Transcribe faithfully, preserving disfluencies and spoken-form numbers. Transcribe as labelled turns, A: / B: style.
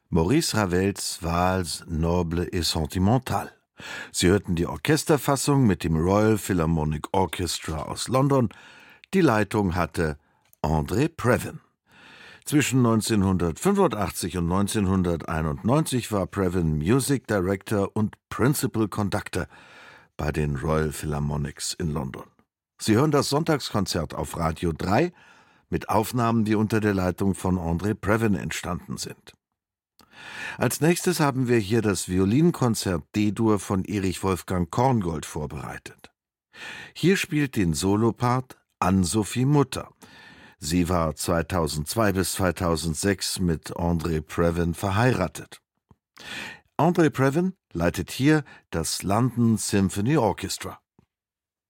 A: Maurice Ravels Valse noble et sentimentale. Sie hörten die Orchesterfassung mit dem Royal Philharmonic Orchestra aus London. Die Leitung hatte André Previn. Zwischen neunzehnhundertfünfundachtzig und neunzehnhunderteinundneunzig war Previn Music Director und Principal Conductor bei den Royal Philharmonics in London. Sie hören das Sonntagskonzert auf Radio drei mit Aufnahmen, die unter der Leitung von André Previn entstanden sind. Als nächstes haben wir hier das Violinkonzert D-Dur von Erich Wolfgang Korngold vorbereitet. Hier spielt den Solopart Ann-Sophie Mutter. Sie war zweitausendzwei bis zweitausendsechs mit André Previn verheiratet. André Previn leitet hier das London Symphony Orchestra.